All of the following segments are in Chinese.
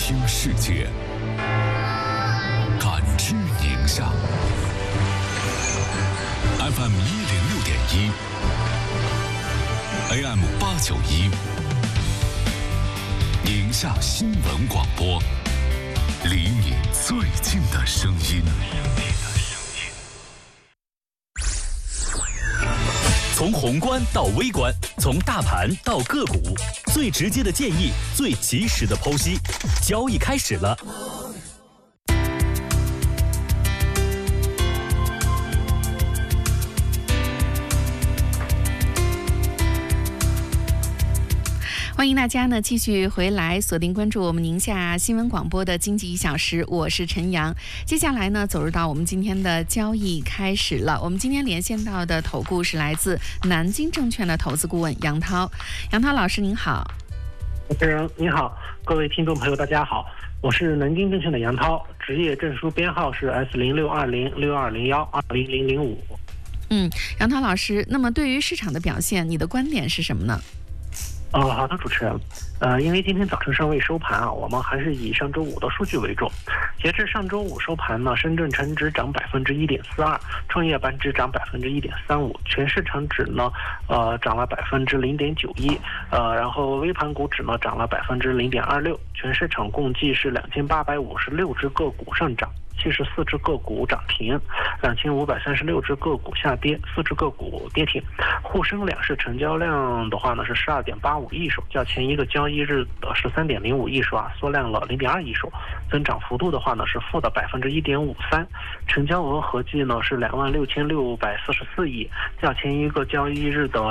听世界，感知宁夏。FM 106.1 AM 891，宁夏新闻广播，离你最近的声音。 从宏观到微观，从大盘到个股，最直接的建议，最及时的剖析。交易开始了。 欢迎大家呢继续回来锁定关注我们宁夏新闻广播的经济1小时，我是陈阳。接下来呢走入到我们今天的交易开始了。我们今天连线到的投顾是来自南京证券的投资顾问杨涛。杨涛老师您好。 主持人您好，各位听众朋友大家好，我是南京证券的杨涛，职业证书编号是 S06206201200005。 杨涛老师，那么对于市场的表现，你的观点是什么呢？ 好的，主持人。因为今天早晨尚未收盘啊，我们还是以上周五的数据为重。截至上周五收盘呢，深圳成指涨1.42%，创业板指涨1.35%，全市场指呢，涨了0.91%，然后微盘股指呢涨了0.26%，全市场共计是2856只个股上涨。74只个股涨停，2536只个股下跌，4只个股跌停。沪深两市成交量的话呢是12.85亿手，较前一个交易日的13.05亿手啊，缩量了0.2亿手，增长幅度的话呢是负的1.53%，成交额合计呢是26644亿，较前一个交易日的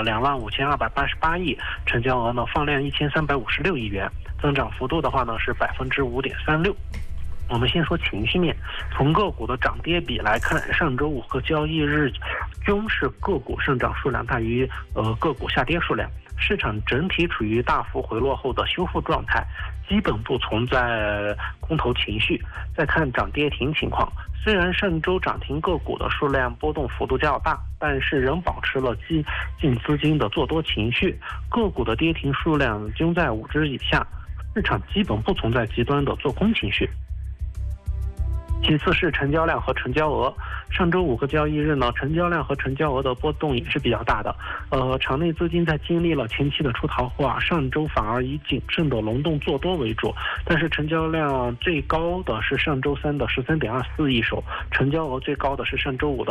25288亿，成交额呢放量1356亿元，增长幅度的话呢是5.36%。我们先说情绪面，从个股的涨跌比来看，上周5个交易日均是个股上涨数量大于个股下跌数量，市场整体处于大幅回落后的修复状态，基本不存在空头情绪。再看涨跌停情况，虽然上周涨停个股的数量波动幅度较大，但是仍保持了激进资金的做多情绪，个股的跌停数量均在5只以下，市场基本不存在极端的做空情绪。其次是成交量和成交额，上周5个交易日呢，成交量和成交额的波动也是比较大的。场内资金在经历了前期的出逃后啊，上周反而以谨慎的轮动做多为主，但是成交量最高的是上周3的13.24亿手，成交额最高的是上周5的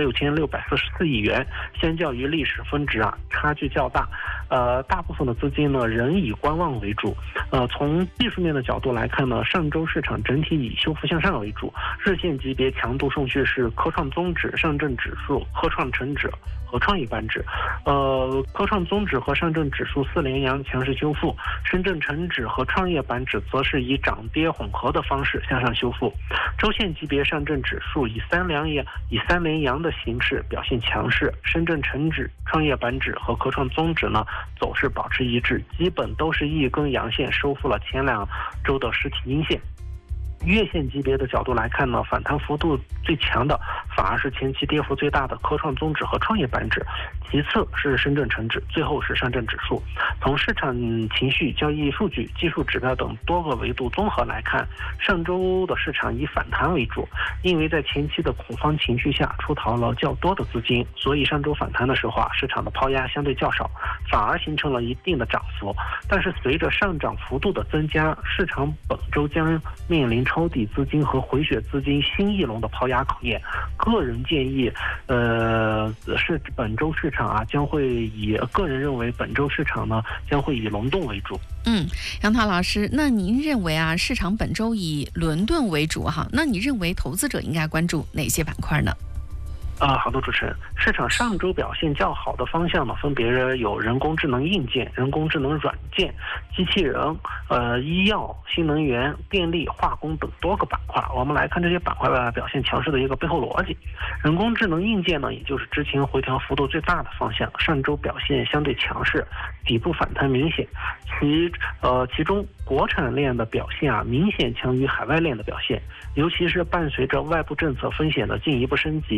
26644亿元，相较于历史峰值啊，差距较大。大部分的资金呢仍以观望为主。从技术面的角度来看呢，上周市场整体以修复向上为主，日线级别强度顺序是科创综指、上证指数、科创成指和创业板指。科创综指和上证指数4连阳强势修复，深圳成指和创业板指则是以涨跌混合的方式向上修复。周线级别上证指数以三连阳的形式表现强势，深圳成指、创业板指和科创综指呢走势保持一致，基本都是一根阳线收复了前2周的实体阴线。月线级别的角度来看呢，反弹幅度最强的反而是前期跌幅最大的科创综指和创业板指，其次是深圳成指，最后是上证指数。从市场情绪、交易数据、技术指标等多个维度综合来看，上周的市场以反弹为主，因为在前期的恐慌情绪下出逃了较多的资金，所以上周反弹的时候啊，市场的抛压相对较少，反而形成了一定的涨幅。但是随着上涨幅度的增加，市场本周将面临抄底资金和回血资金新一轮的抛压考验。个人建议，是本周市场啊将会以个人认为本周市场呢将会以轮动为主。 杨涛老师，那您认为啊市场本周以轮动为主哈？那你认为投资者应该关注哪些板块呢？ 好的，主持人。市场上周表现较好的方向呢，分别有人工智能硬件、人工智能软件、机器人、医药、新能源、电力、化工等多个板块。我们来看这些板块表现强势的一个背后逻辑。人工智能硬件呢，也就是之前回调幅度最大的方向，上周表现相对强势，底部反弹明显。其中国产链的表现啊，明显强于海外链的表现，尤其是伴随着外部政策风险的进一步升级，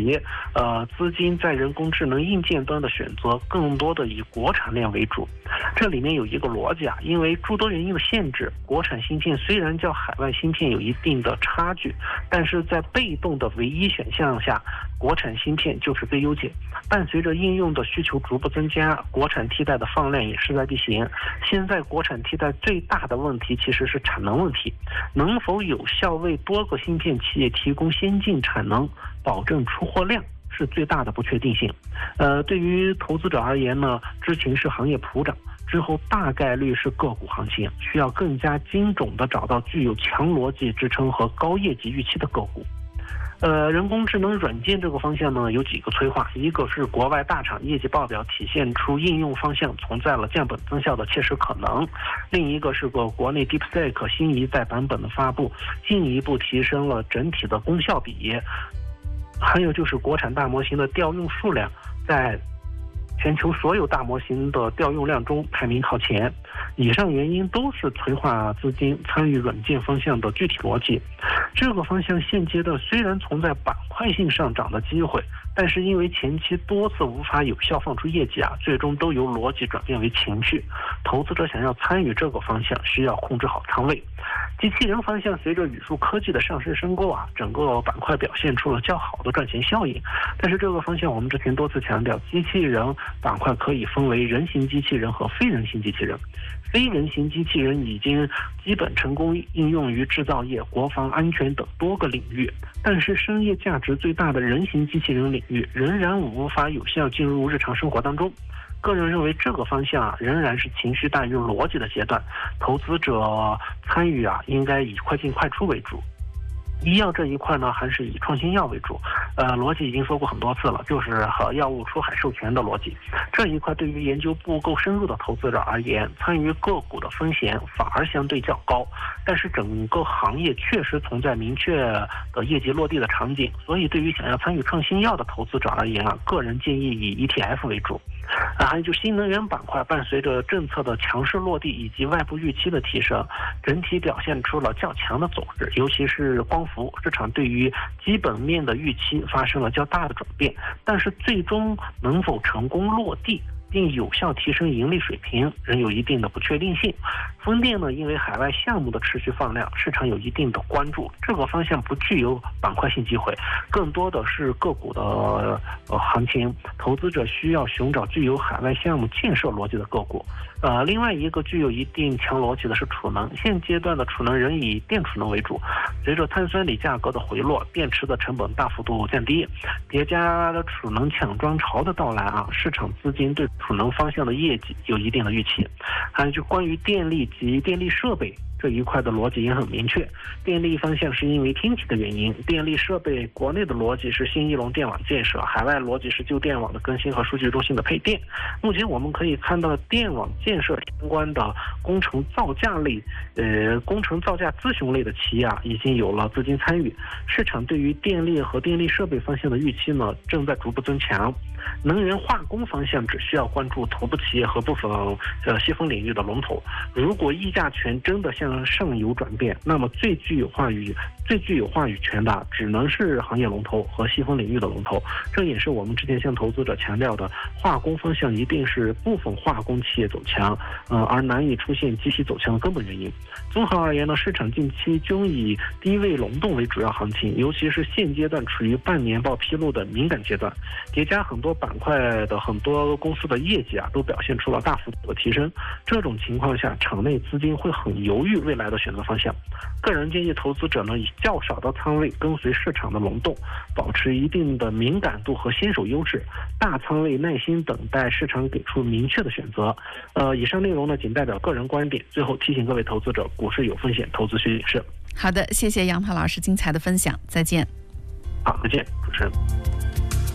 资金在人工智能硬件端的选择更多的以国产链为主。这里面有一个逻辑啊，因为诸多原因的限制，国产芯片虽然较海外芯片有一定的差距，但是在被动的唯一选项下，国产芯片就是最优解。伴随着应用的需求逐步增加，国产替代的放量也势在必行。现在国产替代最大的问题其实是产能问题，能否有效为多个芯片企业提供先进产能，保证出货量，是最大的不确定性。对于投资者而言呢，之前是行业普涨，之后大概率是个股行情，需要更加精准的找到具有强逻辑支撑和高业绩预期的个股。人工智能软件这个方向呢，有几个催化，一个是国外大厂业绩报表体现出应用方向存在了降本增效的切实可能，另一个是国内 DeepSeek 新一代版本的发布，进一步提升了整体的功效比。还有就是国产大模型的调用数量在全球所有大模型的调用量中排名靠前。以上原因都是催化资金参与软件方向的具体逻辑。这个方向现阶段虽然存在板块性上涨的机会，但是因为前期多次无法有效放出业绩啊，最终都由逻辑转变为情绪。投资者想要参与这个方向，需要控制好仓位。机器人方向随着宇宙科技的上升申购啊，整个板块表现出了较好的赚钱效应。但是这个方向我们之前多次强调，机器人板块可以分为人形机器人和非人形机器人。非人形机器人已经基本成功应用于制造业、国防安全等多个领域，但是商业价值最大的人形机器人领域仍然无法有效进入日常生活当中。个人认为这个方向啊，仍然是情绪大于逻辑的阶段，投资者参与啊，应该以快进快出为主。医药这一块呢，还是以创新药为主。逻辑已经说过很多次了，就是和药物出海授权的逻辑。这一块对于研究不够深入的投资者而言，参与个股的风险反而相对较高。但是整个行业确实存在明确的业绩落地的场景，所以对于想要参与创新药的投资者而言啊，个人建议以 ETF 为主。还有就新能源板块，伴随着政策的强势落地以及外部预期的提升，整体表现出了较强的走势，尤其是光伏市场对于基本面的预期发生了较大的转变，但是最终能否成功落地并有效提升盈利水平，仍有一定的不确定性。风电呢，因为海外项目的持续放量，市场有一定的关注，这个方向不具有板块性机会，更多的是个股的行情。投资者需要寻找具有海外项目建设逻辑的个股。另外一个具有一定强逻辑的是储能，现阶段的储能仍以电储能为主。随着碳酸锂价格的回落，电池的成本大幅度降低，叠加的储能抢装潮的到来啊，市场资金对储能方向的业绩有一定的预期。还有就关于电力及电力设备这一块的逻辑也很明确，电力方向是因为天气的原因，电力设备国内的逻辑是新一轮电网建设，海外逻辑是旧电网的更新和数据中心的配电。目前我们可以看到电网建设相关的工程造价类工程造价咨询类的企业啊，已经有了资金参与。市场对于电力和电力设备方向的预期呢，正在逐步增强。能源化工方向只需要关注头部企业和部分细分领域的龙头。如果议价权真的向上游转变，那么最具有话语权的只能是行业龙头和细分领域的龙头。这也是我们之前向投资者强调的，化工方向一定是部分化工企业走强，而难以出现集体走强的根本原因。综合而言呢，市场近期均以低位轮动为主要行情，尤其是现阶段处于半年报披露的敏感阶段，叠加很多板块的很多公司的业绩啊，都表现出了大幅度的提升。这种情况下，场内资金会很犹豫未来的选择方向。个人建议投资者呢，以较少的仓位跟随市场的轮动，保持一定的敏感度和先手优势，大仓位耐心等待市场给出明确的选择。以上内容呢，仅代表个人观点。最后提醒各位投资者，股市有风险，投资需谨慎。 好的，谢谢杨涛老师精彩的分享，再见。 好，再见，主持人。